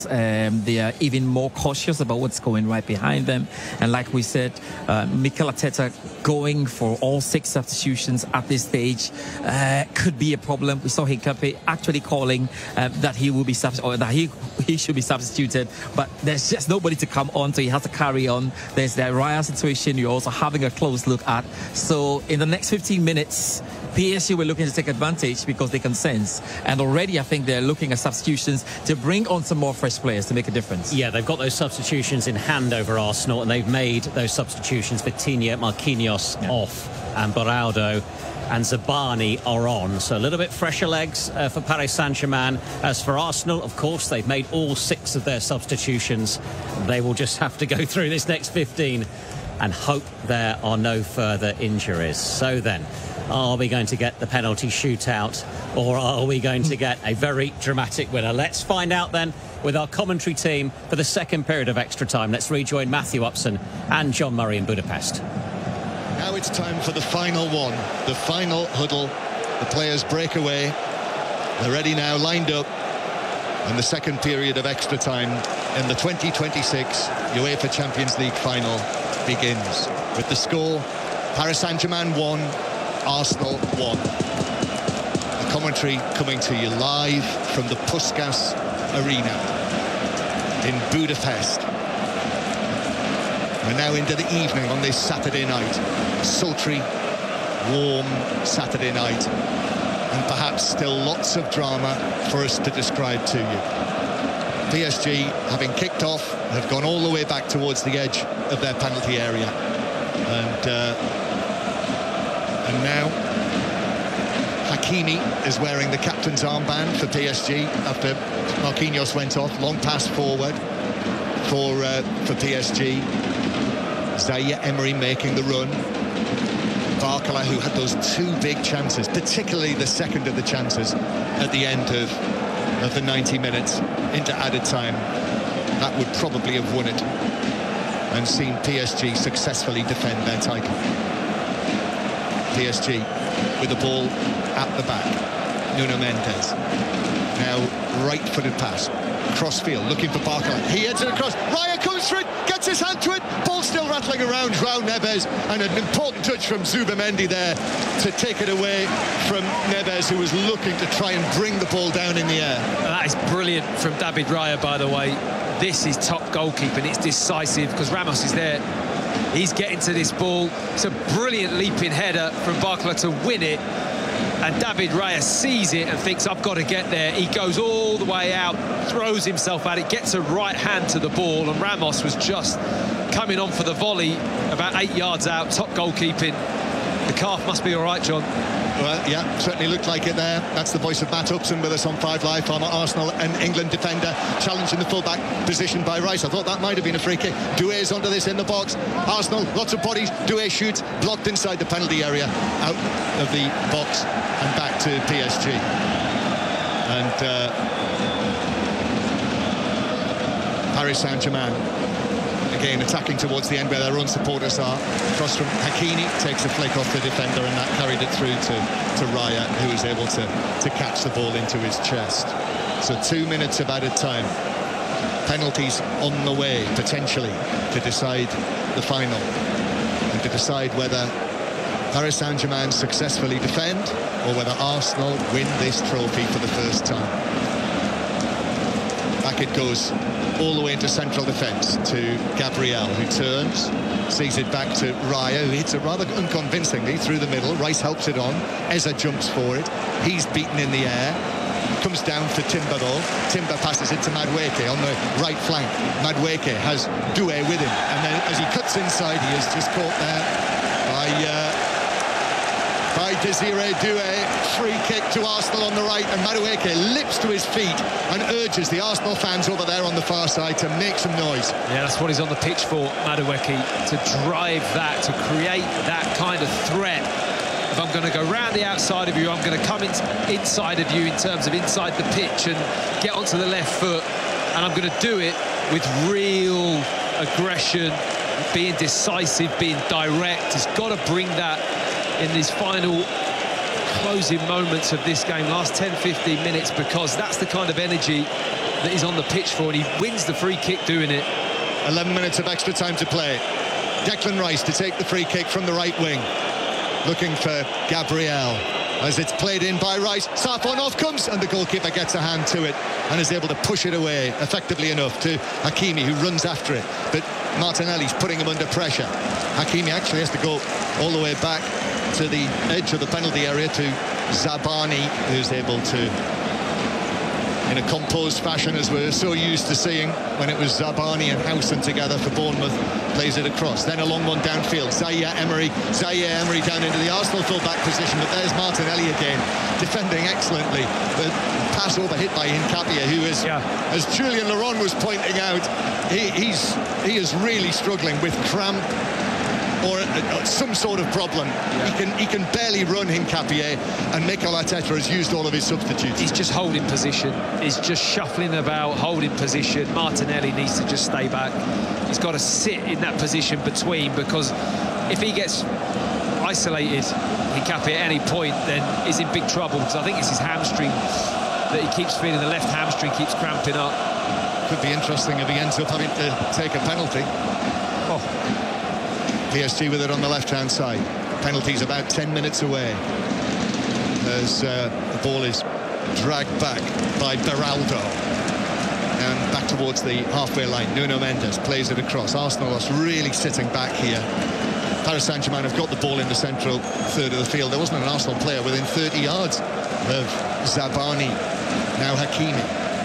They are even more cautious about what's going right behind them. And like we said, Mikel Arteta going for all 6 substitutions at this stage could be a problem. We saw Hincapié actually calling that he will be or that he should be substituted, but there's just nobody to come on, so he has to carry on. There's the Raya situation you're also having a close look at. So in the next 15 minutes, PSG were looking to take advantage because they can sense, and already I think they're looking at substitutions to bring on some more fresh players to make a difference. Yeah, they've got those substitutions in hand over Arsenal, and they've made those substitutions. Vitinha, Marquinhos off, and Beraldo and Zabani are on. So a little bit fresher legs for Paris Saint-Germain. As for Arsenal, of course, they've made all 6 of their substitutions. They will just have to go through this next 15 and hope there are no further injuries. So then, are we going to get the penalty shootout, or are we going to get a very dramatic winner? Let's find out then with our commentary team for the second period of extra time. Let's rejoin Matthew Upson and John Murray in Budapest. Now it's time for the final one, the final huddle. The players break away. They're ready now, lined up. And the second period of extra time in the 2026 UEFA Champions League final begins. With the score, Paris Saint-Germain 1, Arsenal 1. The commentary coming to you live from the Puskás Arena in Budapest. We're now into the evening on this Saturday night. Sultry, warm Saturday night. And perhaps still lots of drama for us to describe to you. PSG, having kicked off, have gone all the way back towards the edge of their penalty area. And now Hakimi is wearing the captain's armband for PSG after Marquinhos went off. Long pass forward for PSG. Zaire Emery making the run. Barcola, who had those 2 big chances, particularly the second of the chances at the end of the 90 minutes into added time, that would probably have won it and seen PSG successfully defend their title. PSG with the ball at the back. Nuno Mendes. Now right-footed pass. Crossfield looking for Barcola. He heads it across. Raya comes through it, gets his hand to it. Ball still rattling around. João Neves, and an important touch from Zubimendi there to take it away from Neves, who was looking to try and bring the ball down in the air. That is brilliant from David Raya, by the way. This is top goalkeeping. It's decisive because Ramos is there. He's getting to this ball. It's a brilliant leaping header from Barcola to win it. And David Raya sees it and thinks, I've got to get there. He goes all the way out, throws himself at it, gets a right hand to the ball, and Ramos was just coming on for the volley about 8 yards out. Top goalkeeping. The calf must be all right, John. Well, yeah, certainly looked like it there. That's the voice of Matt Upson with us on 5 Live, former Arsenal and England defender, challenging the full-back position by Rice. I thought that might have been a free kick. Doué's onto this in the box. Arsenal, lots of bodies. Doué shoots, blocked inside the penalty area, out of the box and back to PSG. And Paris Saint-Germain again attacking towards the end where their own supporters are. Cross from Hakimi, takes a flick off the defender, and that carried it through to Raya, who was able to catch the ball into his chest. So 2 minutes of added time. Penalties on the way, potentially, to decide the final and to decide whether Paris Saint-Germain successfully defend or whether Arsenal win this trophy for the first time. Back it goes all the way into central defence to Gabriel, who turns, sees it back to Raya, who hits it rather unconvincingly through the middle. Rice helps it on. Eza jumps for it. He's beaten in the air. Comes down for Timber though. Timber passes it to Madueke on the right flank. Madueke has Doué with him, and then as he cuts inside, he is just caught there by Désiré Doué. Free kick to Arsenal on the right, and Madueke leaps to his feet and urges the Arsenal fans over there on the far side to make some noise. Yeah, that's what he's on the pitch for, Madueke, to drive that, to create that kind of threat. If I'm going to go round the outside of you, I'm going to come inside of you in terms of inside the pitch and get onto the left foot, and I'm going to do it with real aggression, being decisive, being direct. He's got to bring that in these final closing moments of this game, last 10-15 minutes, because that's the kind of energy that he's on the pitch for, and he wins the free kick doing it. 11 minutes of extra time to play. Declan Rice to take the free kick from the right wing, looking for Gabriel. As it's played in by Rice, Safon off comes, and the goalkeeper gets a hand to it and is able to push it away effectively enough to Hakimi, who runs after it. But Martinelli's putting him under pressure. Hakimi actually has to go all the way back to the edge of the penalty area to Zabani, who's able to, in a composed fashion, as we're so used to seeing when it was Zabani and Howson together for Bournemouth, plays it across. Then a long one downfield. Zaire Emery down into the Arsenal full-back position, but there's Martinelli again, defending excellently. The pass over hit by Hincapié, who is, as Julian Laurent was pointing out, he is really struggling with cramp or some sort of problem. He can barely run, Hincapié, and Mikel Arteta has used all of his substitutes. He's just holding position. He's just shuffling about, holding position. Martinelli needs to just stay back. He's got to sit in that position between, because if he gets isolated, Hincapié, at any point, then he's in big trouble, because I think it's his hamstring that he keeps feeling. The left hamstring keeps cramping up. Could be interesting if he ends up having to take a penalty. PSG with it on the left-hand side. Penalty's about 10 minutes away as the ball is dragged back by Beraldo and back towards the halfway line. Nuno Mendes plays it across. Arsenal are really sitting back here. Paris Saint-Germain have got the ball in the central third of the field. There wasn't an Arsenal player within 30 yards of Zabani. Now Hakimi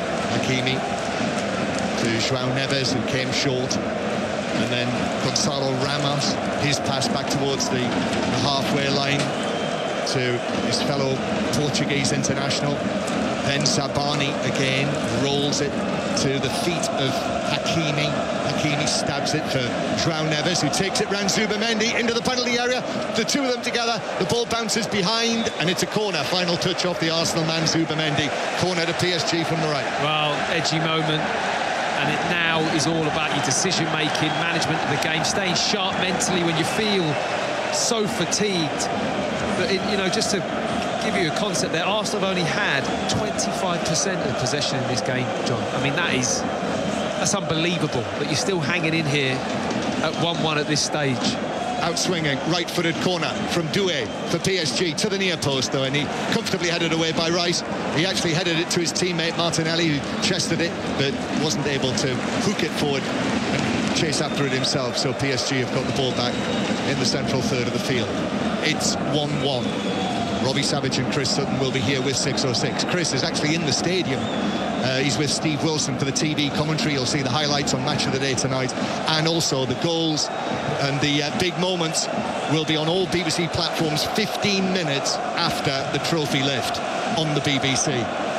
to João Neves, who came short. And then Gonçalo Ramos, his pass back towards the halfway line to his fellow Portuguese international. Then Zabani again rolls it to the feet of Hakimi. Hakimi stabs it for João Neves, who takes it round Zubimendi into the penalty area. The two of them together, the ball bounces behind, and it's a corner. Final touch off the Arsenal man, Zubimendi. Corner to PSG from the right. Well, edgy moment. And it now is all about your decision-making, management of the game, staying sharp mentally when you feel so fatigued. But, just to give you a concept there, Arsenal have only had 25% of possession in this game, John. I mean, that's unbelievable, that you're still hanging in here at 1-1 at this stage. Outswinging, right-footed corner from Doué for PSG to the near post, though, and he comfortably headed away by Rice. He actually headed it to his teammate Martinelli, who chested it, but wasn't able to hook it forward and chase after it himself. So PSG have got the ball back in the central third of the field. It's 1-1. Robbie Savage and Chris Sutton will be here with 606. Chris is actually in the stadium. He's with Steve Wilson for the TV commentary. You'll see the highlights on Match of the Day tonight, and also the goals and the big moments will be on all BBC platforms 15 minutes after the trophy lift on the BBC.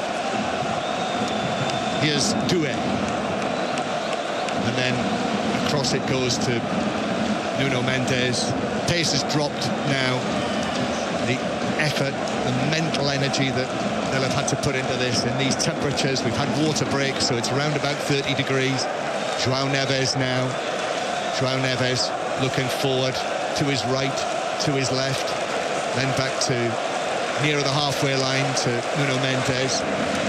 Here's Doué, and then across it goes to Nuno Mendes. Pace has dropped now. The effort, the mental energy that they'll have had to put into this in these temperatures. We've had water breaks, so it's around about 30 degrees. João Neves now. João Neves looking forward to his right, to his left, then back to nearer the halfway line to Nuno Mendes.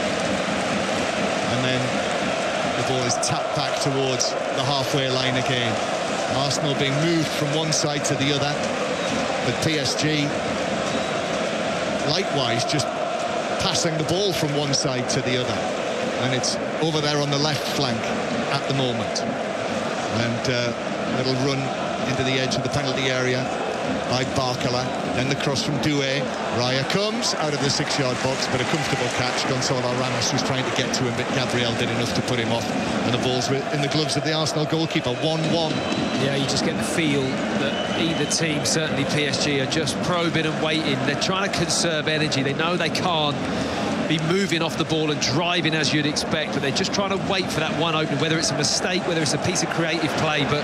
And then the ball is tapped back towards the halfway line again. Arsenal being moved from one side to the other, but PSG likewise just passing the ball from one side to the other, and it's over there on the left flank at the moment, and it'll run into the edge of the penalty area by Barcola. Then the cross from Doué. Raya comes out of the 6-yard box, but a comfortable catch. Gonçalo Ramos was trying to get to him, but Gabriel did enough to put him off, and the ball's in the gloves of the Arsenal goalkeeper. 1-1. Yeah, you just get the feel that either team, certainly PSG, are just probing and waiting. They're trying to conserve energy. They know they can't be moving off the ball and driving as you'd expect, but they're just trying to wait for that one opening, whether it's a mistake, whether it's a piece of creative play. But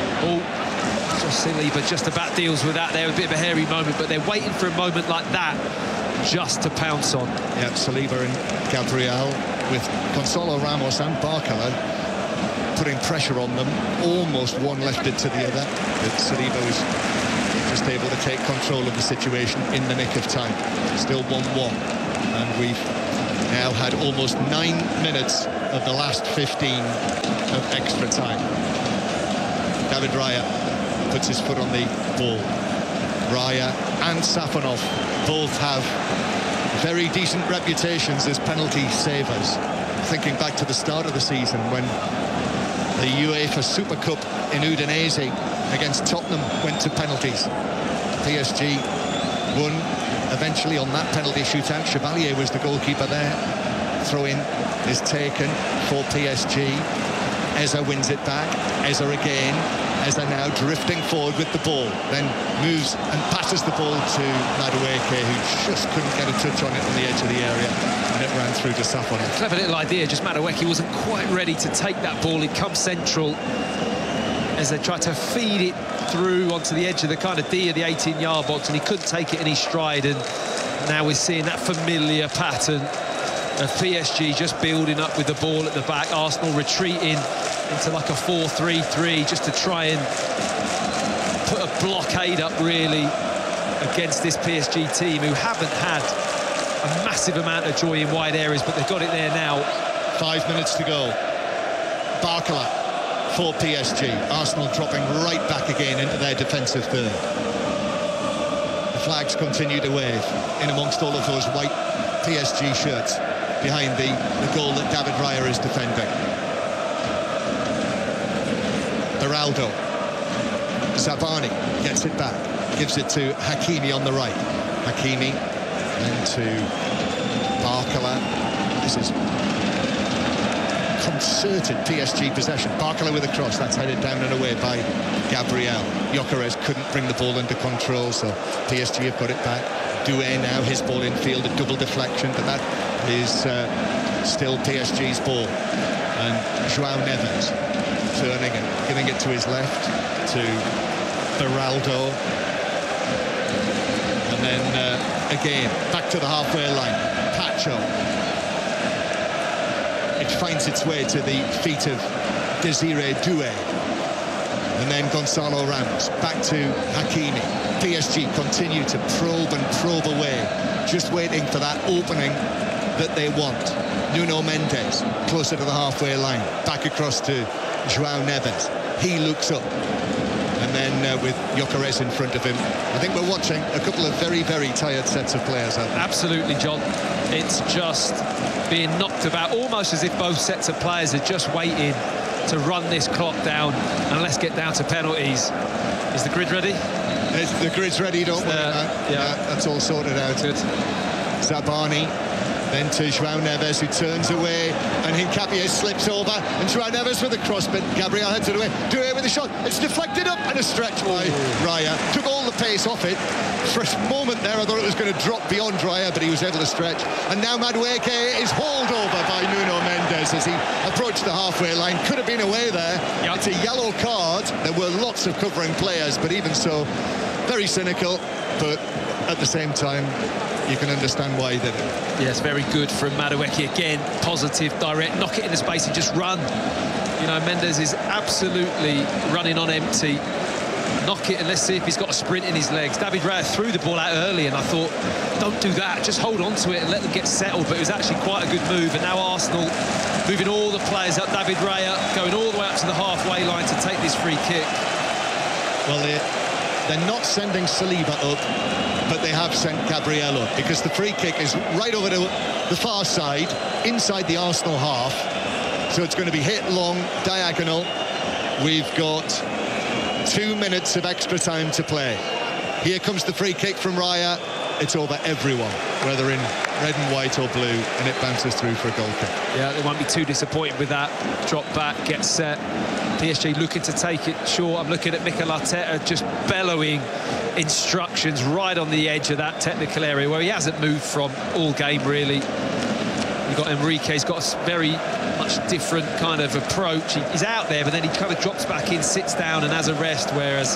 Saliba just about deals with that there, a bit of a hairy moment, but they're waiting for a moment like that just to pounce on. Yeah, Saliba and Gabriel with Gonçalo Ramos and Barcola putting pressure on them. Almost one left it to the other, but Saliba was just able to take control of the situation in the nick of time. Still 1-1, and we've now had almost 9 minutes of the last 15 of extra time. David Raya puts his foot on the ball. Raya and Safonov both have very decent reputations as penalty savers. Thinking back to the start of the season when the UEFA Super Cup in Udinese against Tottenham went to penalties. PSG won eventually on that penalty shootout. Chevalier was the goalkeeper there. Throw-in is taken for PSG. Eza wins it back. Eza again. Eza now drifting forward with the ball. Then moves and passes the ball to Madueke, who just couldn't get a touch on it on the edge of the area. And it ran through to Safonov. Clever little idea. Just Madueke wasn't quite ready to take that ball. He'd come central as they tried to feed it through onto the edge of the kind of D of the 18-yard box, and he couldn't take it in his stride. And now we're seeing that familiar pattern of PSG just building up with the ball at the back. Arsenal retreating into like a 4-3-3 just to try and put a blockade up really against this PSG team, who haven't had a massive amount of joy in wide areas, but they've got it there now. 5 minutes to go. Barcola for PSG. Arsenal dropping right back again into their defensive third. The flags continue to wave in amongst all of those white PSG shirts behind the goal that David Raya is defending. Beraldo. Zabani gets it back, gives it to Hakimi on the right. Hakimi then to Barcola. This is concerted PSG possession. Barcola with a cross, that's headed down and away by Gabriel. Gyökeres couldn't bring the ball under control, so PSG have got it back. Doué now, his ball in field, a double deflection, but that is still PSG's ball. And João Neves turning and giving it to his left to Beraldo. And then again, back to the halfway line. Pacho. It finds its way to the feet of Desiré Doué. And then Gonzalo Ramos, back to Hakimi. PSG continue to probe away, just waiting for that opening that they want. Nuno Mendes, closer to the halfway line, back across to João Neves. He looks up. And then with Gyökeres in front of him, I think we're watching a couple of very, very tired sets of players. Absolutely, John. It's just being knocked about, almost as if both sets of players are just waiting to run this clock down, and let's get down to penalties. Is the grid ready? The grid's ready, don't worry. Yeah, that's all sorted out. Good. Zabani, then to João Neves, who turns away, and Hincapié slips over, and João Neves with a cross, but Gabriel heads it away. Doué with a shot, it's deflected up, and a stretch by Raya. Took all the pace off it. For a moment there, I thought it was going to drop beyond Raya, but he was able to stretch. And now Madueke is hauled over by Nuno Mendes as he approached the halfway line. Could have been away there. Yep. It's a yellow card. There were lots of covering players, but even so, very cynical, but at the same time, you can understand why he did it. Yes, very good from Madueke again. Positive, direct, knock it into space and just run. You know, Mendes is absolutely running on empty. Knock it and let's see if he's got a sprint in his legs. David Raya threw the ball out early and I thought, don't do that, just hold on to it and let them get settled. But it was actually quite a good move, and now Arsenal moving all the players up. David Raya going all the way up to the halfway line to take this free kick. Well, they're not sending Saliba up, but they have sent Gabriel up, because the free kick is right over to the far side, inside the Arsenal half. So it's going to be hit long, diagonal. We've got 2 minutes of extra time to play. Here comes the free kick from Raya. It's over everyone, whether in red and white or blue, and it bounces through for a goal kick. Yeah, they won't be too disappointed with that. Drop back, get set. PSG looking to take it short. I'm looking at Mikel Arteta just bellowing instructions right on the edge of that technical area where he hasn't moved from all game, really. You've got Enrique, he's got a very much different kind of approach. He's out there, but then he kind of drops back in, sits down and has a rest, whereas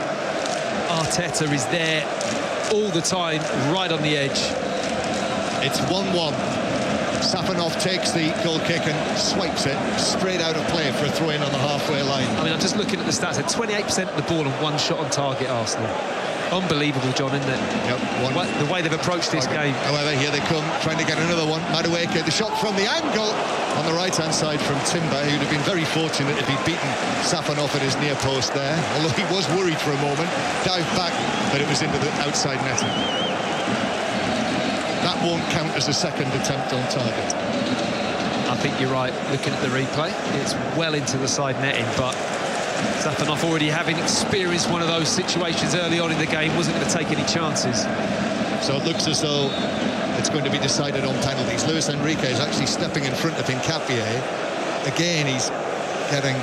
Arteta is there all the time, right on the edge. It's 1-1. Safonov takes the goal kick and swipes it straight out of play for a throw-in on the halfway line. I mean, I'm just looking at the stats. 28% of the ball and 1 shot on target, Arsenal. Unbelievable, John, isn't it? Yep. The way they've approached this game. However, here they come, trying to get another one. Madueke, the shot from the angle on the right-hand side from Timber, who'd have been very fortunate if he'd beaten Safanov at his near post there, although he was worried for a moment. Dived back, but it was into the outside netting. That won't count as a second attempt on target. I think you're right, looking at the replay. It's well into the side netting, but Safanov, already having experienced one of those situations early on in the game, wasn't going to take any chances. So it looks as though it's going to be decided on penalties. Luis Enrique is actually stepping in front of Hincapié. Again, he's getting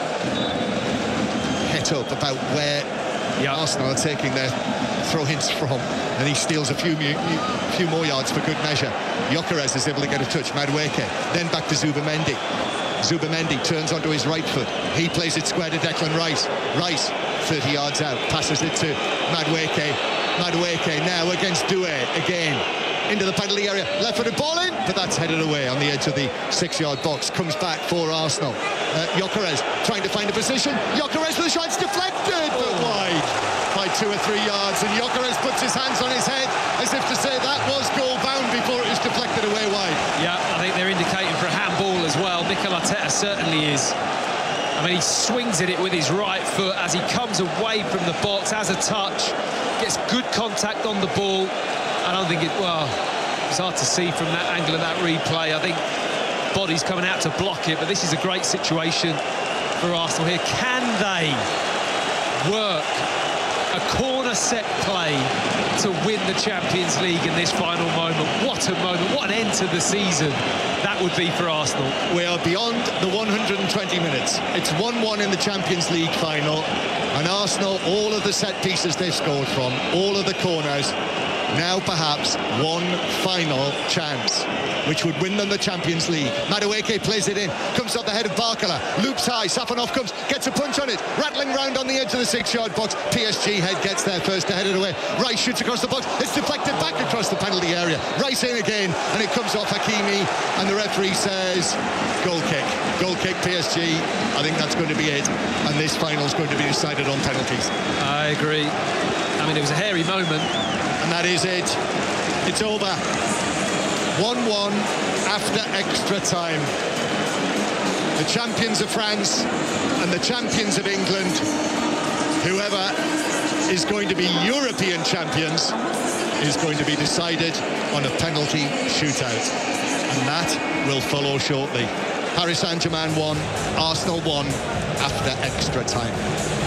hit up about where Arsenal are taking their throw-ins from, and he steals a few more yards for good measure. Gyökeres is able to get a touch. Madueke, then back to Zubamendi. Zubamendi turns onto his right foot. He plays it square to Declan Rice. Rice, 30 yards out, passes it to Madueke. Madueke now against Doué again. Into the penalty area, left-footed ball in, but that's headed away on the edge of the 6-yard box. Comes back for Arsenal. Gyökeres trying to find a position. Gyökeres with the shot, it's deflected, but wide by 2 or 3 yards. And Gyökeres puts his hands on his head as if to say that was goal bound before it was deflected away wide. Yeah, I think they're indicating for a handball as well. Mikel Arteta certainly is. I mean, he swings at it with his right foot as he comes away from the box, has a touch, gets good contact on the ball. I don't think it's hard to see from that angle of that replay. I think body's coming out to block it, but this is a great situation for Arsenal here. Can they work a corner set play to win the Champions League in this final moment? What a moment, what an end to the season that would be for Arsenal. We are beyond the 120 minutes. It's 1-1 in the Champions League final, and Arsenal, all of the set pieces they've scored from, all of the corners, now perhaps one final chance, which would win them the Champions League. Madueke plays it in, comes off the head of Barcola, loops high, Safanov comes, gets a punch on it, rattling round on the edge of the 6-yard box. PSG head gets there first to head it away. Rice shoots across the box, it's deflected back across the penalty area. Rice in again, and it comes off Hakimi, and the referee says goal kick. Goal kick PSG. I think that's going to be it, and this final is going to be decided on penalties. I agree. I mean, it was a hairy moment. And that is it. It's over. 1-1 after extra time. The champions of France and the champions of England, whoever is going to be European champions, is going to be decided on a penalty shootout. And that will follow shortly. Paris Saint-Germain won, Arsenal won after extra time.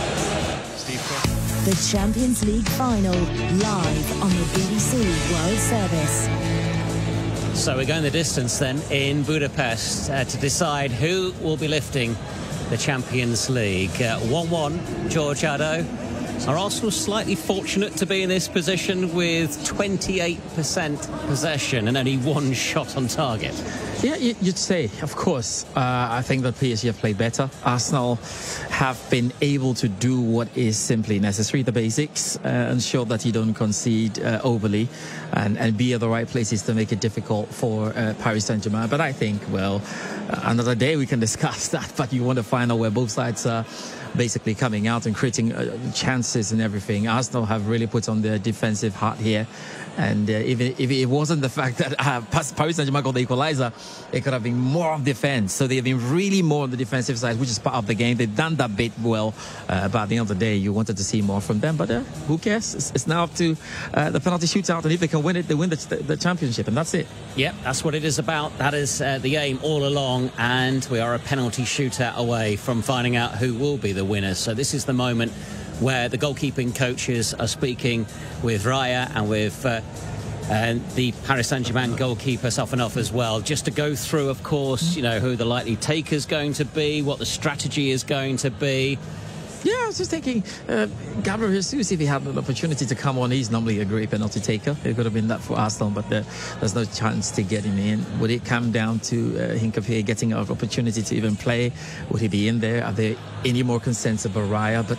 The Champions League final, live on the BBC World Service. So we're going the distance then in Budapest to decide who will be lifting the Champions League. 1-1, George Addo. Are Arsenal slightly fortunate to be in this position with 28% possession and only one shot on target? Yeah, you'd say, of course. I think that PSG have played better. Arsenal have been able to do what is simply necessary, the basics, ensure that you don't concede overly and be at the right places to make it difficult for Paris Saint-Germain. But I think, well, another day we can discuss that, but you want to find out where both sides are basically coming out and creating chances and everything. Arsenal have really put on their defensive hat here. And even if it wasn't the fact that Paris Saint-Germain got the equalizer, it could have been more of defense. So they've been really more on the defensive side, which is part of the game. They've done that bit well. But at the end of the day, you wanted to see more from them. But who cares? It's now up to the penalty shootout. And if they can win it, they win the championship. And that's it. Yep, that's what it is about. That is the aim all along. And we are a penalty shootout away from finding out who will be the winners. So this is the moment where the goalkeeping coaches are speaking with Raya and with the Paris Saint-Germain goalkeeper Safanov as well, just to go through, of course, you know, who the likely taker's going to be, what the strategy is going to be. Yeah, I was just thinking, Gabriel Jesus, if he had an opportunity to come on, he's normally a great penalty taker. It could have been that for Arsenal, but there's no chance to get him in. Would it come down to Hincapié getting an opportunity to even play? Would he be in there? Are there any more concerns about Raya? But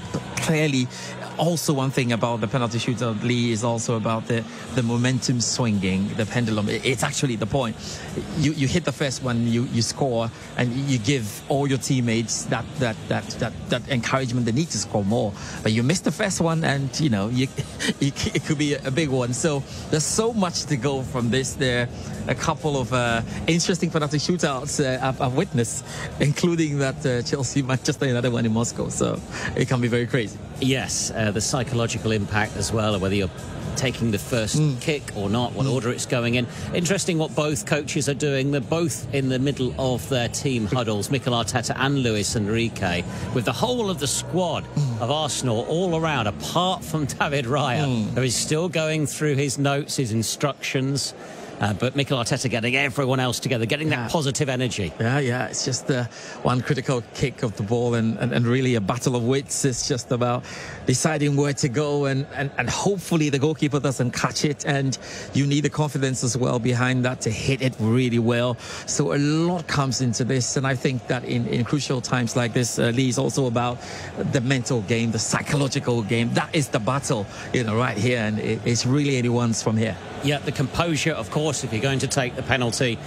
clearly, also one thing about the penalty shootout, Lee, is also about the momentum swinging, the pendulum. It's actually the point. You hit the first one, you score, and you give all your teammates that encouragement. They need to score more, but you miss the first one, and it could be a big one. So there's so much to go from this. There a couple of interesting penalty shootouts I've witnessed, including that Chelsea-Manchester United one in Moscow. So it can be very crazy. Yes, the psychological impact as well, whether you're taking the first kick or not, what order it's going in. Interesting what both coaches are doing. They're both in the middle of their team huddles, Mikel Arteta and Luis Enrique, with the whole of the squad of Arsenal all around, apart from David Raya, who is still going through his notes, his instructions. But Mikel Arteta getting everyone else together, getting that positive energy. Yeah, it's just one critical kick of the ball and really a battle of wits. It's just about deciding where to go and hopefully the goalkeeper doesn't catch it, and you need the confidence as well behind that to hit it really well. So a lot comes into this, and I think that in crucial times like this, Lee, is also about the mental game, the psychological game. That is the battle, right here, and it's really anyone's from here. Yeah, the composure, of course, if you're going to take the penalty,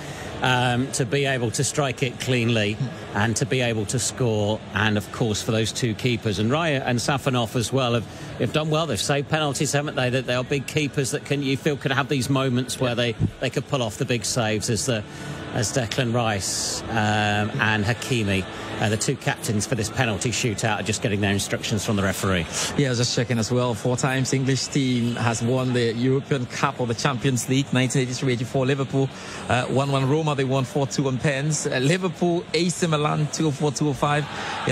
to be able to strike it cleanly and to be able to score. And, of course, for those two keepers. And Raya and Safonov as well have done well. They've saved penalties, haven't they? That they are big keepers that you feel can have these moments where they could pull off the big saves as Declan Rice and Hakimi. The two captains for this penalty shootout are just getting their instructions from the referee. Yeah, I was just checking as well. 4 times English team has won the European Cup or the Champions League. 1983-84 Liverpool, 1-1 Roma. They won 4-2 on pens. Liverpool, AC Milan 2-4, 2-5.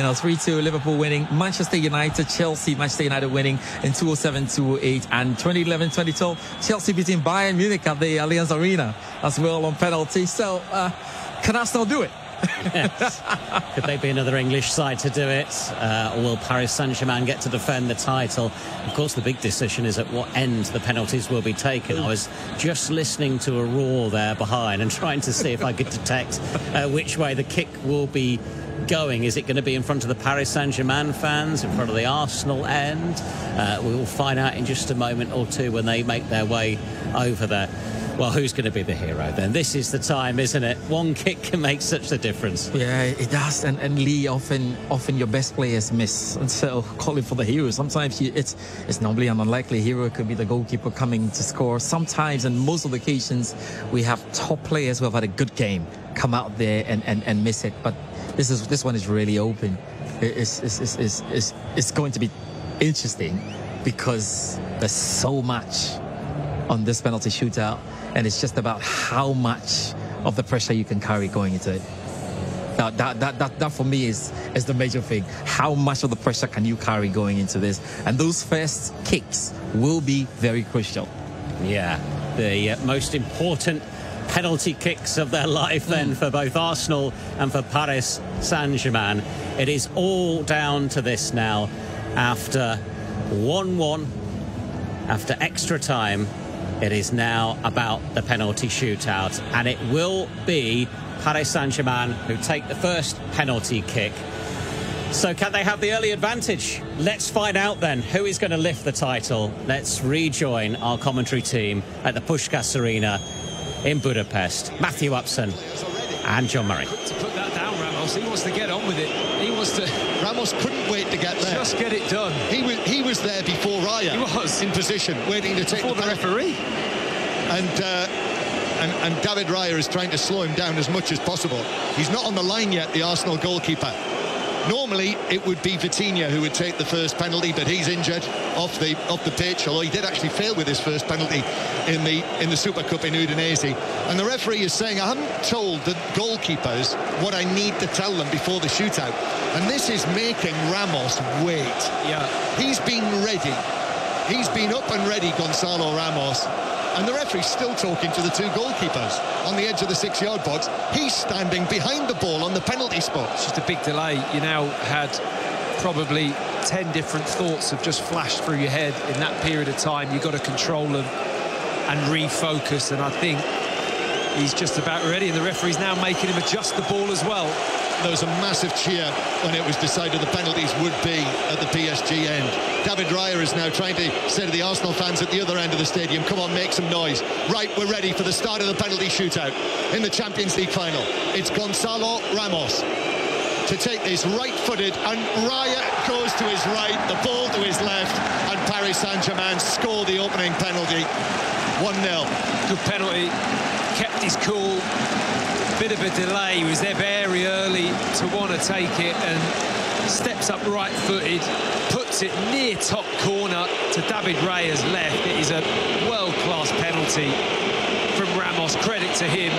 3-2 Liverpool winning. Manchester United, Chelsea, Manchester United winning in 2-07, 2-8, and 2011-2012 Chelsea beating Bayern Munich at the Allianz Arena as well on penalty. So can Arsenal do it? Yes. Could they be another English side to do it? Or will Paris Saint-Germain get to defend the title? Of course, the big decision is at what end the penalties will be taken. I was just listening to a roar there behind and trying to see if I could detect which way the kick will be going. Is it going to be in front of the Paris Saint-Germain fans, in front of the Arsenal end? We will find out in just a moment or two when they make their way over there. Well, who's going to be the hero then? This is the time, isn't it? One kick can make such a difference. Yeah, it does. And Lee, often your best players miss. And so calling for the hero. Sometimes it's normally an unlikely hero. It could be the goalkeeper coming to score. Sometimes, and most of the occasions, we have top players who have had a good game come out there and miss it. But this one is really open. It's going to be interesting because there's so much on this penalty shootout, and it's just about how much of the pressure you can carry going into it. That for me is the major thing. How much of the pressure can you carry going into this? And those first kicks will be very crucial. Yeah, the most important penalty kicks of their life then for both Arsenal and for Paris Saint-Germain. It is all down to this now after 1-1, after extra time. It is now about the penalty shootout, and it will be Paris Saint-Germain who take the first penalty kick. So can they have the early advantage? Let's find out then who is going to lift the title. Let's rejoin our commentary team at the Puskás Arena in Budapest. Matthew Upson and John Murray. To put that down, Ramos. He wants to get on with it. He wants to... Ramos couldn't wait to get there. Just get it done. He was there before Raya. He was. In position, waiting to take before the referee. And David Raya is trying to slow him down as much as possible. He's not on the line yet, the Arsenal goalkeeper. Normally, it would be Vitinha who would take the first penalty, but he's injured off the pitch, although he did actually fail with his first penalty in the Super Cup in Udinese. And the referee is saying, I haven't told the goalkeepers what I need to tell them before the shootout. And this is making Ramos wait. Yeah. He's been ready. He's been up and ready, Gonzalo Ramos. And the referee's still talking to the two goalkeepers on the edge of the 6-yard box. He's standing behind the ball on the penalty spot. It's just a big delay. You now had probably 10 different thoughts have just flashed through your head in that period of time. You've got to control them and refocus, and I think he's just about ready, and the referee's now making him adjust the ball as well. there was a massive cheer when it was decided the penalties would be at the PSG end. David Raya is now trying to say to the Arsenal fans at the other end of the stadium, come on, make some noise. Right, we're ready for the start of the penalty shootout in the Champions League final. It's Gonzalo Ramos to take this right-footed, and Raya goes to his right, the ball to his left, and Paris Saint-Germain score the opening penalty. 1-0. Good penalty, kept his cool. Bit of a delay, he was there very early to want to take it, and steps up right-footed, puts it near top corner to David Raya's left. It is a world-class penalty from Ramos, credit to him.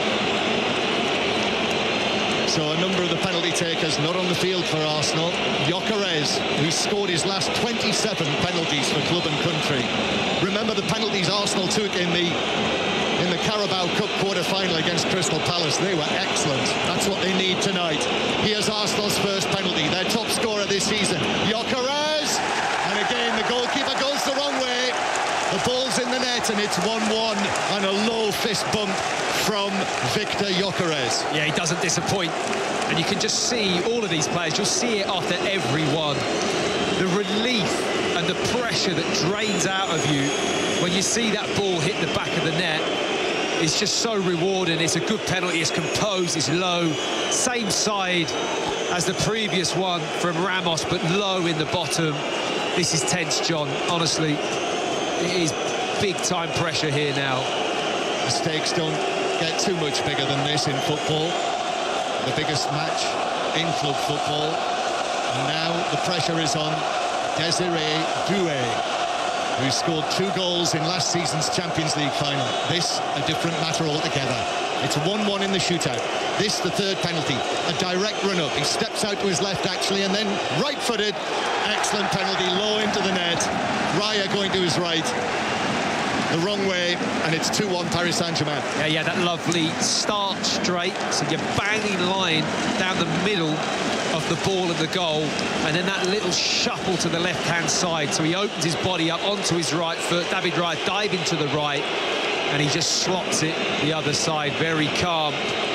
So a number of the penalty takers not on the field for Arsenal. Gyökeres, who scored his last 27 penalties for club and country. Remember the penalties Arsenal took in the Carabao Cup quarter-final against Crystal Palace. They were excellent. That's what they need tonight. Here's Arsenal's first penalty, their top scorer this season. Gyökeres, and again the goalkeeper goes the wrong way. The ball's in the net, and it's 1-1, and a low fist bump from Victor Gyökeres. Yeah, he doesn't disappoint, and you can just see all of these players, you'll see it after every one. The relief and the pressure that drains out of you when you see that ball hit the back of the net. It's just so rewarding. It's a good penalty, it's composed, it's low. Same side as the previous one from Ramos, but low in the bottom. This is tense, John, honestly. It is big-time pressure here now. The stakes don't get too much bigger than this in football. The biggest match in club football. And now the pressure is on Désiré Doué, who scored 2 goals in last season's Champions League final. This, a different matter altogether. It's 1-1 in the shootout. This, the third penalty. A direct run-up. He steps out to his left, actually, and then right-footed. Excellent penalty, low into the net. Raya going to his right. The wrong way, and it's 2-1 Paris Saint-Germain. Yeah, that lovely start straight, so you're banging line down the middle of the ball and the goal, and then that little shuffle to the left-hand side, so he opens his body up onto his right foot. David Raya diving to the right, and he just slots it the other side, very calm.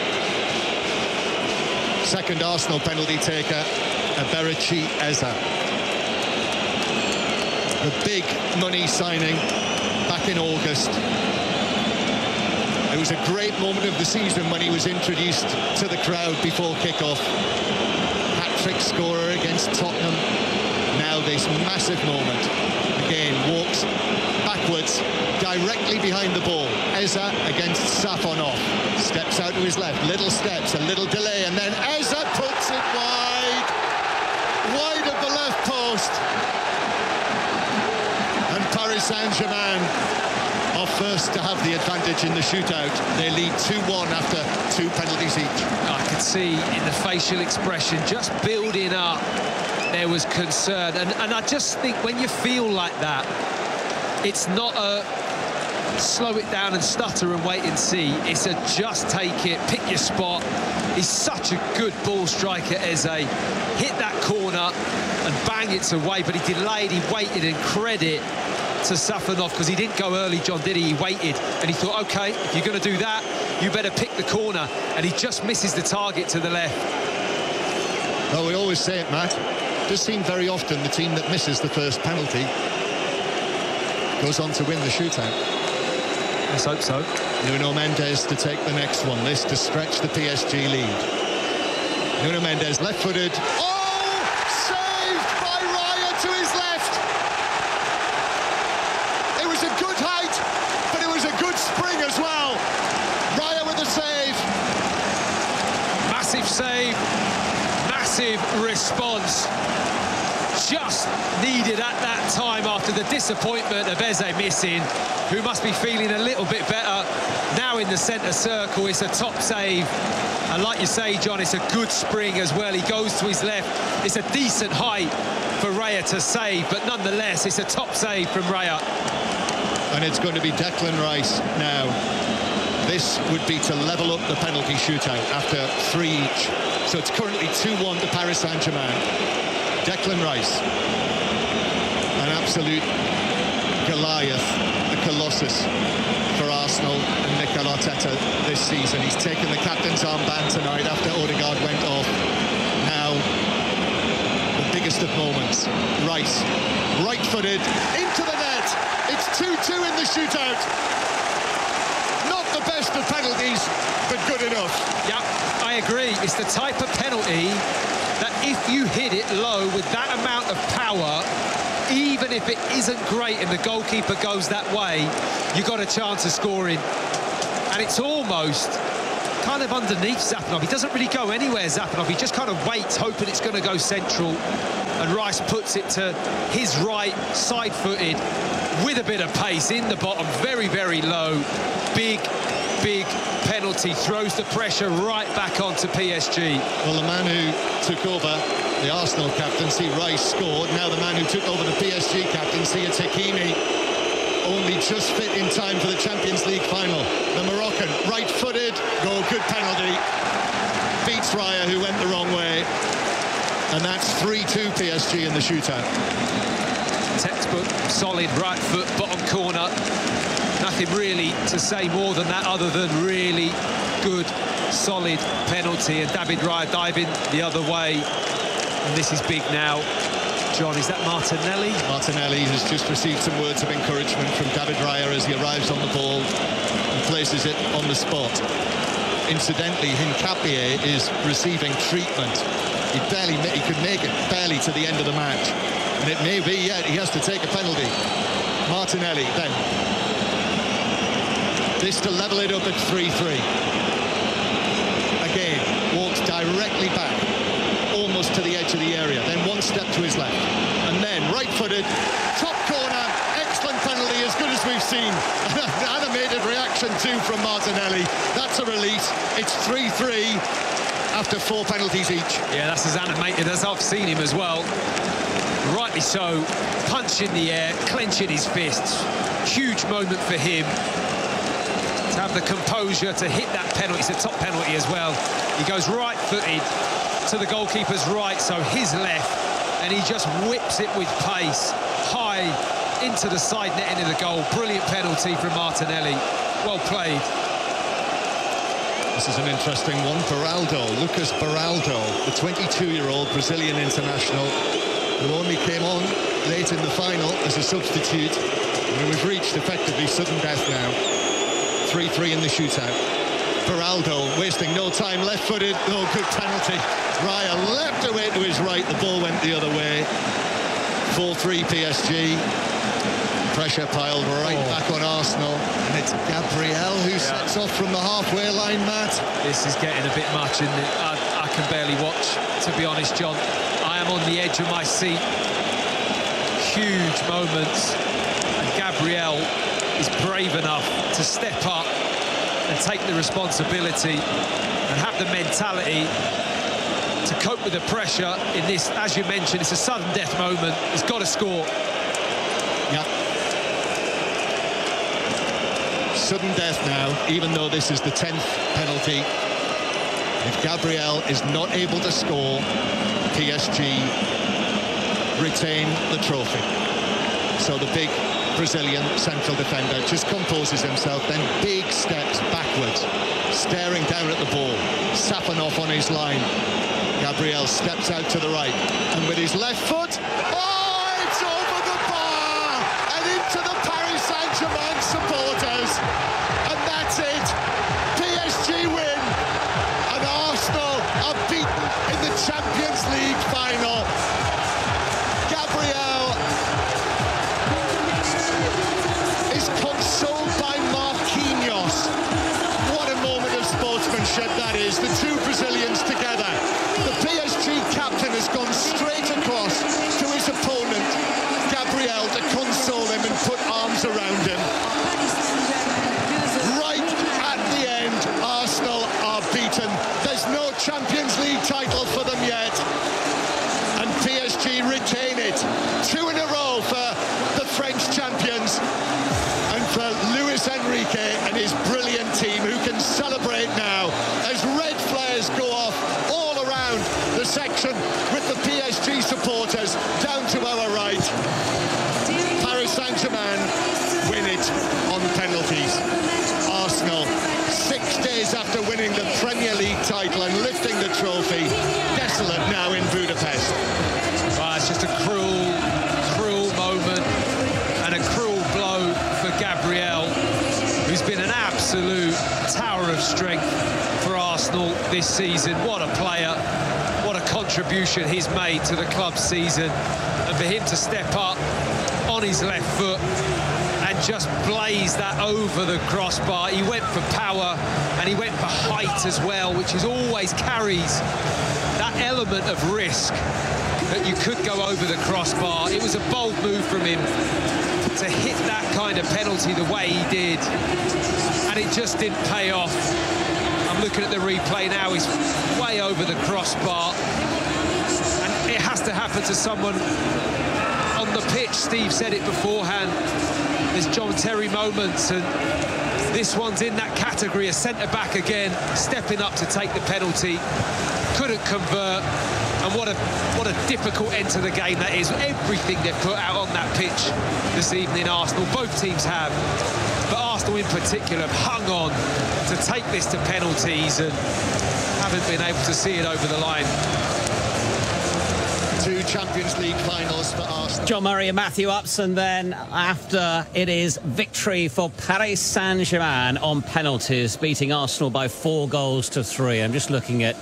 Second Arsenal penalty taker, Eberechi Eze. The big money signing back in August. It was a great moment of the season when he was introduced to the crowd before kick-off. Hat-trick scorer against Tottenham. Now this massive moment. Again, walks backwards, directly behind the ball. Eze against Safonov. Steps out to his left, little steps, a little delay, and then Eze puts it wide. Wide of the left post. And Paris Saint-Germain are first to have the advantage in the shootout. They lead 2-1 after 2 penalties each. I could see in the facial expression, just building up, there was concern. And I just think when you feel like that, it's not a slow it down and stutter and wait and see. It's a just take it, pick your spot. He's such a good ball striker, Eze. Hit that corner and bang it's away, but he delayed, he waited, and credit to Safonov, because he didn't go early, John, did he? He waited, and he thought, OK, if you're going to do that, you better pick the corner, and he just misses the target to the left. Well, we always say it, Matt. It does seem very often the team that misses the first penalty goes on to win the shootout. Let's hope so. Nuno Mendes to take the next one. This to stretch the PSG lead. Nuno Mendes, left-footed. Oh! Saved by Raya to his left. It was a good height, but it was a good spring as well. Raya with the save. Massive save. Massive response. Just needed at that time after the disappointment of Eze missing, who must be feeling a little bit better. Now in the centre circle, it's a top save. And like you say, John, it's a good spring as well. He goes to his left. It's a decent height for Raya to save, but nonetheless, it's a top save from Raya. And it's going to be Declan Rice now. This would be to level up the penalty shootout after 3 each. So it's currently 2-1 to Paris Saint-Germain. Declan Rice, an absolute Goliath, a colossus for Arsenal and Mikel Arteta this season. He's taken the captain's armband tonight after Odegaard went off. biggest of moments. Rice, right-footed, into the net. It's 2-2 in the shootout. Not the best of penalties, but good enough. Yeah, I agree. It's the type of penalty that if you hit it low with that amount of power, even if it isn't great and the goalkeeper goes that way, you've got a chance of scoring. And it's almost kind of underneath Zapanov. He doesn't really go anywhere, Zapanov. He just kind of waits, hoping it's going to go central. And Rice puts it to his right, side-footed, with a bit of pace in the bottom, very, very low. Big penalty, throws the pressure right back onto PSG. Well, the man who took over the Arsenal captaincy, Rice, scored. Now the man who took over the PSG captaincy, it's Hakimi, only just fit in time for the Champions League final. The Moroccan, right-footed, good penalty. Beats Raya, who went the wrong way. And that's 3-2 PSG in the shootout. Textbook, solid right foot, bottom corner. Nothing really to say more than that, other than really good, solid penalty. And David Raya diving the other way. And this is big now. John, is that Martinelli? Martinelli has just received some words of encouragement from David Raya as he arrives on the ball and places it on the spot. Incidentally, Hincapié is receiving treatment. He could make it barely to the end of the match. And it may be yet he has to take a penalty. Martinelli then. This to level it up at 3-3. Again, walks directly back, almost to the edge of the area. Then one step to his left. And then right-footed, top corner, excellent penalty, as good as we've seen. Animated reaction too from Martinelli. That's a release. It's 3-3 after 4 penalties each. Yeah, that's as animated as I've seen him as well. Rightly so, punch in the air, clenching his fists. Huge moment for him to have the composure to hit that penalty. It's a top penalty as well. He goes right-footed to the goalkeeper's right, so his left, and he just whips it with pace, high into the side netting of the goal. Brilliant penalty from Martinelli. Well played. This is an interesting one. Beraldo, Lucas Beraldo, the 22-year-old Brazilian international, who only came on late in the final as a substitute. And we've reached effectively sudden death now. 3-3 in the shootout. Beraldo wasting no time, left-footed, good penalty. Raya left away to his right, the ball went the other way. 4-3 PSG. Pressure piled right back on Arsenal, and it's Gabriel who sets off from the halfway line, Matt. This is getting a bit much, and I can barely watch, to be honest, John. I am on the edge of my seat. Huge moments, and Gabriel is brave enough to step up and take the responsibility and have the mentality to cope with the pressure in this. As you mentioned, it's a sudden death moment. He's got to score. Yep. Sudden death now, even though this is the 10th penalty. If Gabriel is not able to score, PSG retain the trophy. So the big Brazilian central defender just composes himself, then big steps backwards, staring down at the ball. Zapanov on his line. Gabriel steps out to the right, and with his left foot, it's over the bar and into the Paris Saint-Germain supporters, and that's it. PSG win, and Arsenal are beaten in the Champions League final. Gabriel is consoled by Marquinhos. What a moment of sportsmanship that is. The two Brazilians together. The PSG captain has gone straight across to his opponent, Gabriel, to console him and put arms around him. Right at the end, Arsenal are beaten. There's no Champions League title for them yet. And PSG retain it. 2 in a row for the French champions. And for Luis Enrique and his brilliant team, who can celebrate now as red flares go off all around the section with the PSG supporters down to our right. Paris Saint-Germain win it on penalties. Arsenal, 6 days after winning the Premier League title and lifting the trophy, desolate now in Budapest. Well, as it's just a cruel moment and a cruel blow for Gabriel, who's been an absolute tower of strength for Arsenal this season. What a player, what a contribution he's made to the club's season, and for him to step up on his left foot and just blaze that over the crossbar. He went for power and he went for height as well, which is always carries that element of risk that you could go over the crossbar. It was a bold move from him to hit that kind of penalty the way he did, and it just didn't pay off. I'm looking at the replay now. He's way over the crossbar, and it has to happen to someone on the pitch. Steve said it beforehand. There's John Terry moments, and this one's in that category. A centre-back again, stepping up to take the penalty. Couldn't convert, and what a difficult end to the game that is. Everything they've put out on that pitch this evening, Arsenal, both teams have, but Arsenal in particular have hung on to take this to penalties and haven't been able to see it over the line. 2 Champions League finals for Arsenal. John Murray and Matthew Upson then, after it is victory for Paris Saint-Germain on penalties, beating Arsenal by 4-3. I'm just looking at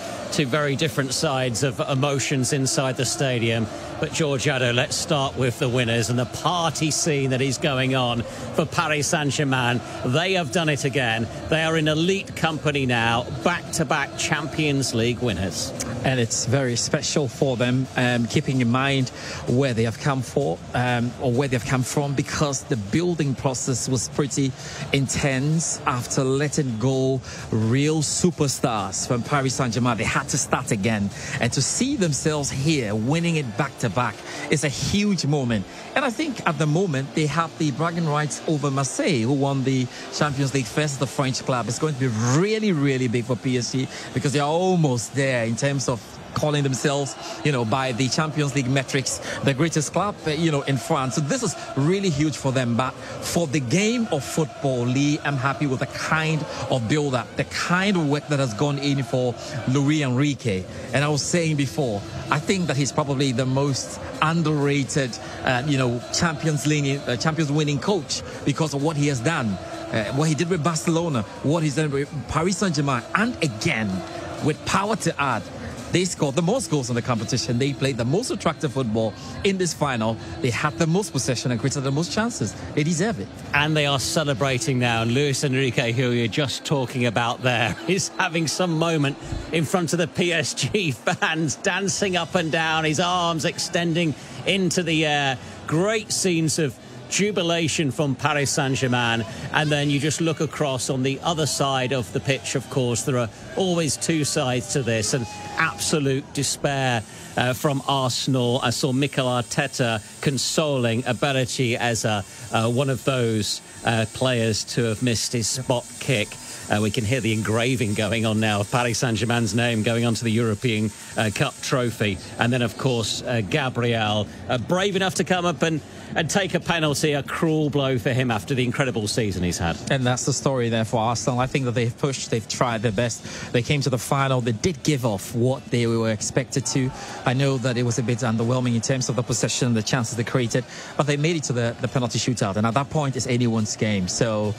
2 very different sides of emotions inside the stadium. But George Addo, let's start with the winners and the party scene that is going on for Paris Saint-Germain. They have done it again. They are in elite company now, back-to-back Champions League winners. And it's very special for them, keeping in mind where they have come for, or where they've come from, because the building process was pretty intense. After letting go real superstars from Paris Saint-Germain, they had to start again. And to see themselves here winning it back-to-back is a huge moment. And I think at the moment they have the bragging rights over Marseille, who won the Champions League first, the French club. It's going to be really, really big for PSG, because they are almost there in terms of calling themselves, by the Champions League metrics, the greatest club, in France. So this is really huge for them. But for the game of football, Lee, I'm happy with the kind of build-up, the kind of work that has gone in for Luis Enrique. And I was saying before, I think that he's probably the most underrated, Champions winning coach, because of what he has done, what he did with Barcelona, what he's done with Paris Saint-Germain, and again, with power to add. They scored the most goals in the competition. They played the most attractive football in this final. They had the most possession and created the most chances. They deserve it. And they are celebrating now. Luis Enrique, who you're just talking about there, is having some moment in front of the PSG fans, dancing up and down, his arms extending into the air. Great scenes of jubilation from Paris Saint-Germain. And then you just look across on the other side of the pitch. Of course, there are always 2 sides to this, and absolute despair from Arsenal. I saw Mikel Arteta consoling Abarachi as one of those players to have missed his spot kick. We can hear the engraving going on now of Paris Saint-Germain's name going onto the European Cup trophy. And then, of course, Gabriel, brave enough to come up and take a penalty, a cruel blow for him after the incredible season he's had. And that's the story there for Arsenal. I think that they've pushed, they've tried their best. They came to the final. They did give off what they were expected to. I know that it was a bit underwhelming in terms of the possession, the chances they created, but they made it to the penalty shootout. And at that point, it's anyone's game. So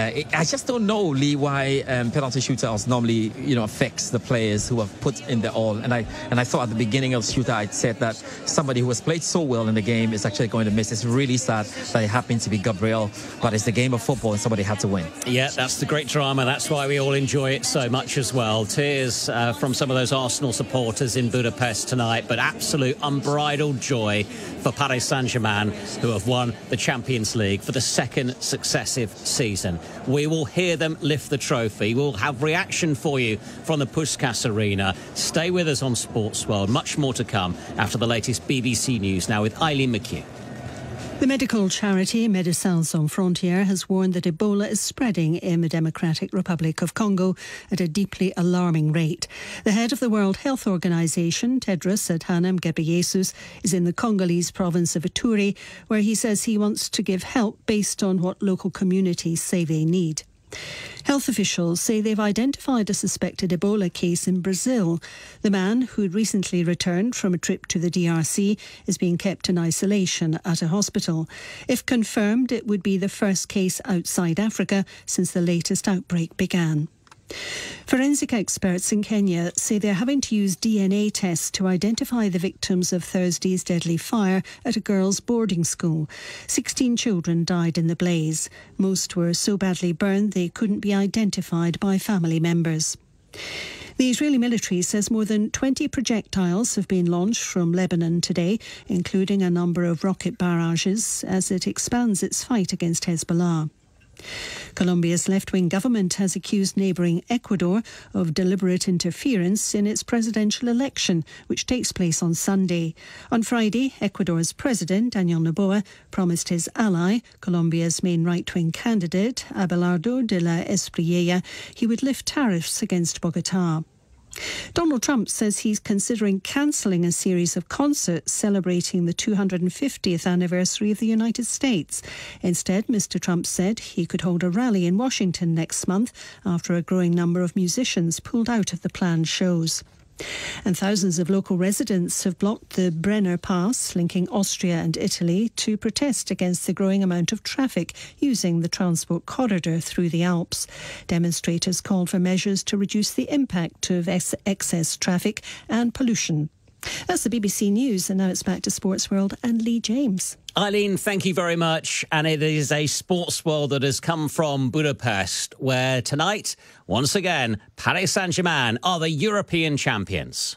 I just don't know, Lee, why penalty shootouts normally, affects the players who have put in their all. And I thought at the beginning of the shootout, I said that somebody who has played so well in the game is actually going to miss. It's really sad that it happened to be Gabriel, but it's the game of football and somebody had to win. Yeah, that's the great drama. That's why we all enjoy it so much as well. Tears from some of those Arsenal supporters in Budapest tonight, but absolute unbridled joy for Paris Saint-Germain, who have won the Champions League for the 2nd successive season. We will hear them lift the trophy. We'll have reaction for you from the Puskas Arena. Stay with us on Sports World. Much more to come after the latest BBC News now with Eileen McHugh. The medical charity Médecins Sans Frontières has warned that Ebola is spreading in the Democratic Republic of Congo at a deeply alarming rate. The head of the World Health Organization, Tedros Adhanom Ghebreyesus, is in the Congolese province of Ituri, where he says he wants to give help based on what local communities say they need. Health officials say they've identified a suspected Ebola case in Brazil. The man, who recently returned from a trip to the DRC, is being kept in isolation at a hospital. If confirmed, it would be the first case outside Africa since the latest outbreak began. Forensic experts in Kenya say they're having to use DNA tests to identify the victims of Thursday's deadly fire at a girls' boarding school. 16 children died in the blaze. Most were so badly burned they couldn't be identified by family members. The Israeli military says more than 20 projectiles have been launched from Lebanon today, including a number of rocket barrages, as it expands its fight against Hezbollah. Colombia's left-wing government has accused neighbouring Ecuador of deliberate interference in its presidential election, which takes place on Sunday. On Friday, Ecuador's president, Daniel Noboa, promised his ally, Colombia's main right-wing candidate, Abelardo de la Espriella, he would lift tariffs against Bogotá. Donald Trump says he's considering cancelling a series of concerts celebrating the 250th anniversary of the United States. Instead, Mr. Trump said he could hold a rally in Washington next month after a growing number of musicians pulled out of the planned shows. And thousands of local residents have blocked the Brenner Pass linking Austria and Italy to protest against the growing amount of traffic using the transport corridor through the Alps. Demonstrators called for measures to reduce the impact of excess traffic and pollution. That's the BBC News, and now it's back to Sports World and Lee James. Eileen, thank you very much. And it is a sports world that has come from Budapest, where tonight, once again, Paris Saint-Germain are the European champions.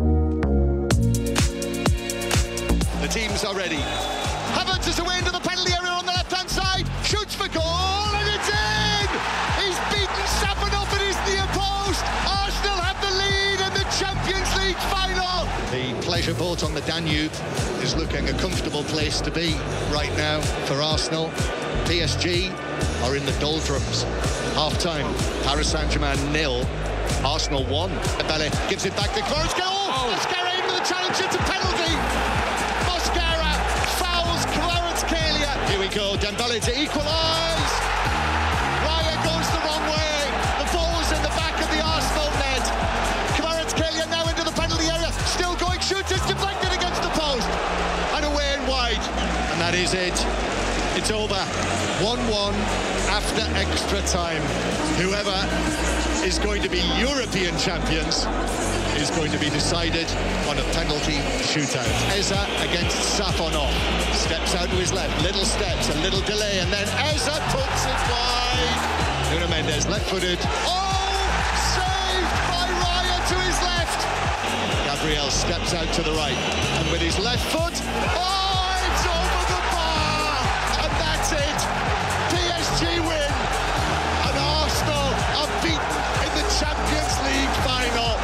The teams are ready. Havertz is away into the penalty area on the left-hand side. Shoots for goal, and it's in! He's beaten Safanov at his near post. Arsenal have the lead in the Champions League final. The pleasure boat on the Danube is looking a comfortable place to be right now for Arsenal. PSG are in the doldrums. Half-time, Paris Saint-Germain 0, Arsenal 1. Dembele gives it back to Kvaratskhelia. Mosquera into the challenge, it's a penalty. Mosquera fouls Kvaratskhelia. Here we go, Dembele to equalise. Raya goes the wrong way. The ball was in the back of the Arsenal net. Kvaratskhelia now into the penalty area. Still going, shoots, it's deflected against the post. And away and wide. And that is it. It's over. 1-1 after extra time. Whoever is going to be European champions is going to be decided on a penalty shootout. Eza against Safonov. Steps out to his left. Little steps, a little delay, and then Eza puts it wide. Nuno Mendes, left-footed. Oh! Saved by Raya to his left. Gabriel steps out to the right. And with his left foot, oh, it's over the bar! And that's it. PSG win. And Arsenal are beaten in the Champions League final.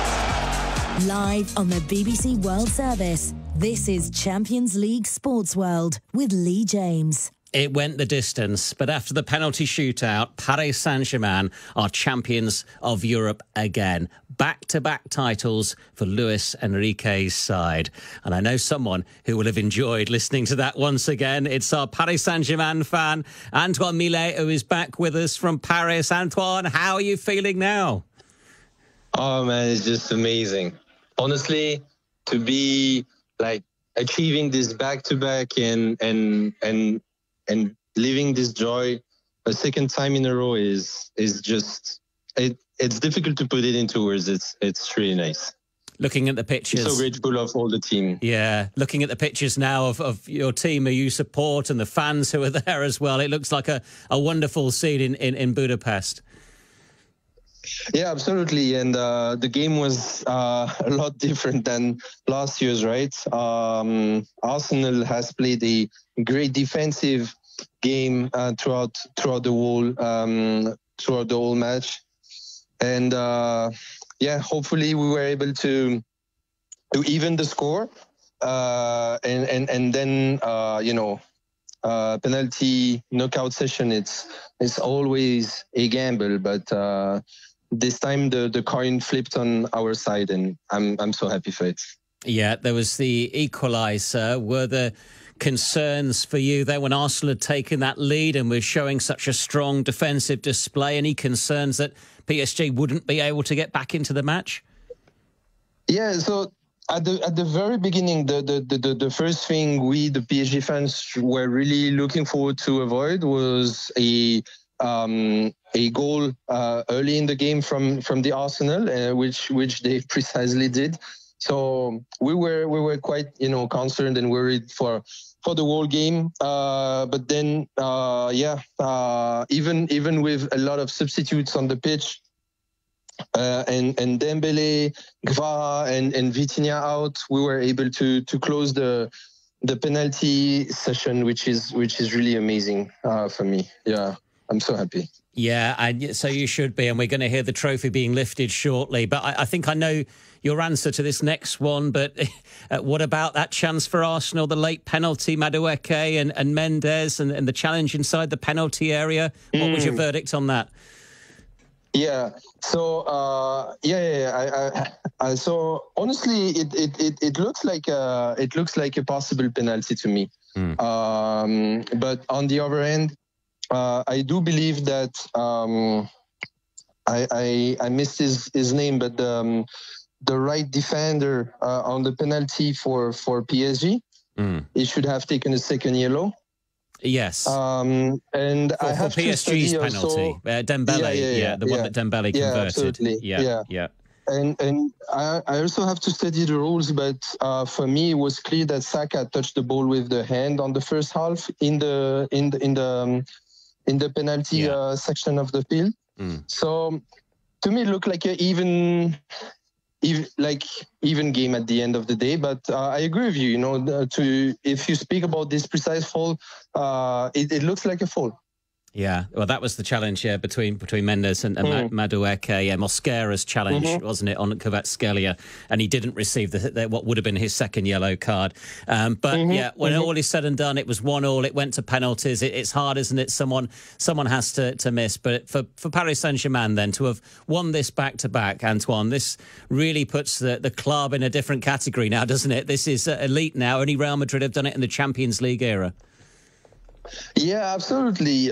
Live on the BBC World Service, this is Champions League Sports World with Lee James. It went the distance, but after the penalty shootout, Paris Saint-Germain are champions of Europe again. Back-to-back titles for Luis Enrique's side. And I know someone who will have enjoyed listening to that once again. It's our Paris Saint-Germain fan, Antoine Millet, who is back with us from Paris. Antoine, how are you feeling now? Oh, man, it's just amazing. Honestly, to be like achieving this back-to-back and living this joy a second time in a row is just it's difficult to put it into words. It's really nice. Looking at the pictures, so grateful of all the team. Yeah, looking at the pictures now of your team who you support and the fans who are there as well. It looks like a wonderful scene in Budapest. Yeah, absolutely. And the game was a lot different than last year's, right? Arsenal has played a great defensive game throughout the whole match. And yeah, hopefully we were able to even the score. And then penalty knockout session, it's always a gamble, but this time the coin flipped on our side, and I'm so happy for it. Yeah, there was the equaliser. Were the concerns for you there when Arsenal had taken that lead and was showing such a strong defensive display? Any concerns that PSG wouldn't be able to get back into the match? Yeah, so at the very beginning, the first thing we, the PSG fans, were really looking forward to avoid was a goal early in the game from the Arsenal, which they precisely did. So we were quite concerned and worried for the whole game. But then even with a lot of substitutes on the pitch, and Dembele, Gvara, and Vitinha out, we were able to close the penalty session, which is really amazing for me. Yeah, I'm so happy. Yeah, and so you should be, and we're going to hear the trophy being lifted shortly. But I think I know your answer to this next one, but what about that chance for Arsenal, the late penalty, Madueke and Mendes, and the challenge inside the penalty area? What was your verdict on that? Yeah. So so honestly, it looks like a possible penalty to me. But on the other end, I do believe that I missed his name, but the right defender on the penalty for PSG, he should have taken a second yellow. Yes. And I have for PSG's penalty, Dembele, the one that Dembele converted. Absolutely. Yeah. And I also have to study the rules, but for me, it was clear that Saka touched the ball with the hand on the first half in the penalty section of the field. So to me, it looked like even game at the end of the day. But I agree with you. If you speak about this precise foul, it looks like a foul. Yeah, well, that was the challenge between Mendes and Madueke. Yeah, Mosquera's challenge, wasn't it, on Kvaratskhelia, and he didn't receive what would have been his second yellow card. But when all is said and done, it was 1-1. It went to penalties. It's hard, isn't it? Someone has to miss. But for Paris Saint-Germain then to have won this back-to-back, Antoine, this really puts the club in a different category now, doesn't it? This is elite now. Only Real Madrid have done it in the Champions League era. Yeah, absolutely.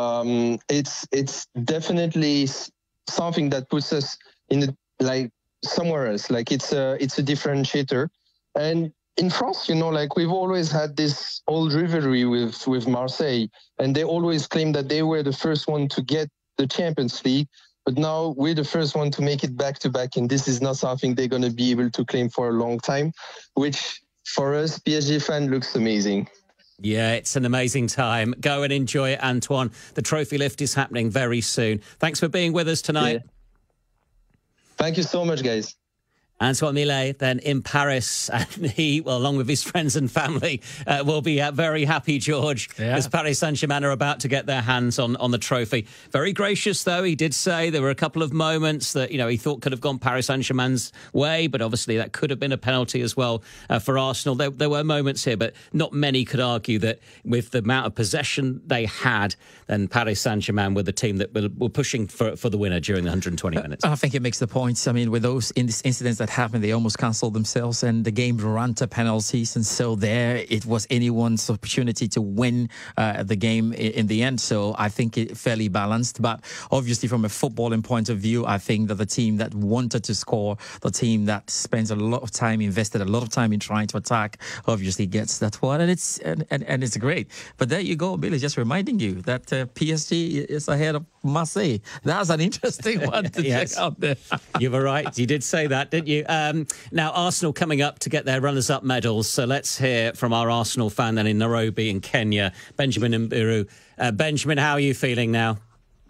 It's definitely something that puts us in somewhere else. Like it's a differentiator. And in France, we've always had this old rivalry with Marseille, and they always claim that they were the first one to get the Champions League. But now we're the first one to make it back to back, and this is not something they're going to be able to claim for a long time, which for us PSG fan looks amazing. Yeah, it's an amazing time. Go and enjoy it, Antoine. The trophy lift is happening very soon. Thanks for being with us tonight. Yeah. Thank you so much, guys. Antoine Millet then in Paris, and he, along with his friends and family, will be very happy, George, as Paris Saint-Germain are about to get their hands on the trophy. Very gracious, though. He did say there were a couple of moments that, he thought could have gone Paris Saint-Germain's way, but obviously that could have been a penalty as well for Arsenal. There were moments here, but not many could argue that with the amount of possession they had, then Paris Saint-Germain were the team that were pushing for the winner during the 120 minutes. I think it makes the points. I mean, with those incidents that happened, they almost cancelled themselves, and the game ran to penalties, and so there it was anyone's opportunity to win the game in the end. So I think it fairly balanced, but obviously from a footballing point of view, I think that the team that wanted to score, the team that spends a lot of time, invested a lot of time in trying to attack, obviously gets that one, and it's great. But there you go, Billy, just reminding you that PSG is ahead of Marseille. That's an interesting one to check out there. You were right. You did say that, didn't you? Now, Arsenal coming up to get their runners-up medals. So let's hear from our Arsenal fan then in Nairobi in Kenya, Benjamin Mbiru. Benjamin, how are you feeling now?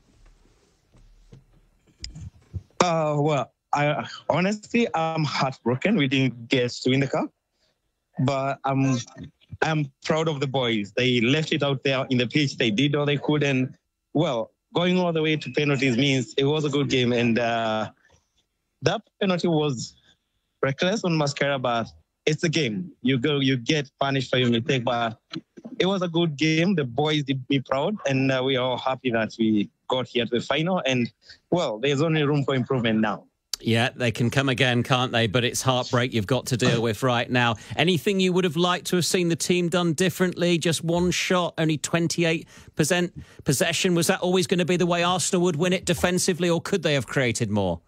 Well, honestly, I'm heartbroken we didn't get to win the cup. But I'm proud of the boys. They left it out there in the pitch. They did all they could. And, well, going all the way to penalties means it was a good game. And that penalty was reckless on Mosquera, but it's a game. You get punished for your mistake. But it was a good game. The boys did me proud. And we are all happy that we got here to the final. And, well, there's only room for improvement now. Yeah, they can come again, can't they? But it's heartbreak you've got to deal with right now. Anything you would have liked to have seen the team done differently? Just one shot, only 28% possession. Was that always going to be the way Arsenal would win it defensively, or could they have created more?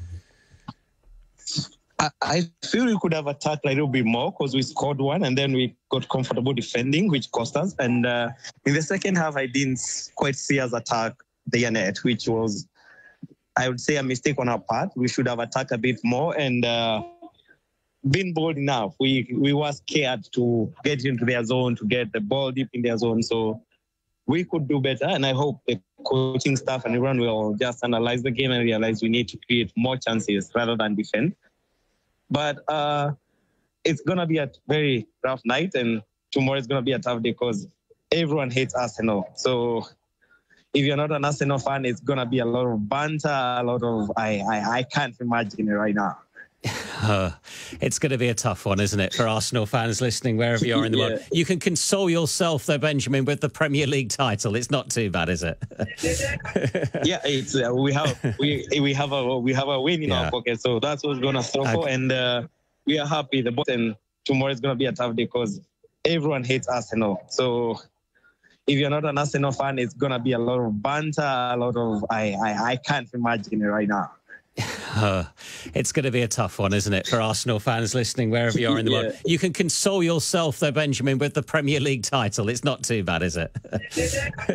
I feel we could have attacked a little bit more because we scored one and then we got comfortable defending, which cost us. And in the second half, I didn't quite see us attack the net, which was, I would say, a mistake on our part. We should have attacked a bit more and been bold enough. We were scared to get into their zone, to get the ball deep in their zone. So we could do better. And I hope the coaching staff and everyone will just analyze the game and realize we need to create more chances rather than defend. But it's going to be a very rough night, and tomorrow is going to be a tough day because everyone hates Arsenal. So if you're not an Arsenal fan, it's going to be a lot of banter, a lot of... I can't imagine it right now. It's going to be a tough one, isn't it, for Arsenal fans listening wherever you are in the world? You can console yourself, though, Benjamin, with the Premier League title. It's not too bad, is it? Yeah, it's we have a win in our pocket, so that's what's going to struggle, and we are happy. The bottom tomorrow is going to be a tough day because everyone hates Arsenal. So if you're not an Arsenal fan, it's going to be a lot of banter, a lot of I can't imagine it right now. It's going to be a tough one, isn't it, for Arsenal fans listening wherever you are in the world? You can console yourself, though, Benjamin, with the Premier League title. It's not too bad, is it?